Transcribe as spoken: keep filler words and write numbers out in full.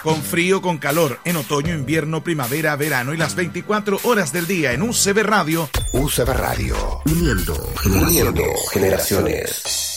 Con frío, con calor, en otoño, invierno, primavera, verano y las veinticuatro horas del día en U C B Radio. U C B Radio. Uniendo, uniendo generaciones.